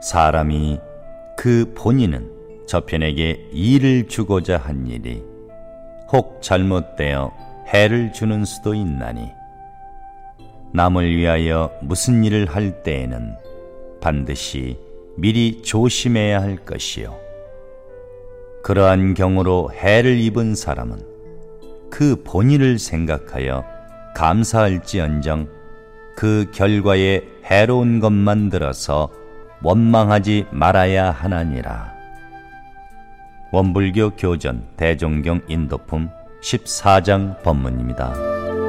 사람이 그 본인은 저편에게 이를 주고자 한 일이 혹 잘못되어 해를 주는 수도 있나니 남을 위하여 무슨 일을 할 때에는 반드시 미리 조심해야 할 것이요 그러한 경우로 해를 입은 사람은 그 본인을 생각하여 감사할지언정 그 결과에 해로운 것만 들어서 원망하지 말아야 하나니라. 원불교 교전 대종경 인도품 14장 법문입니다.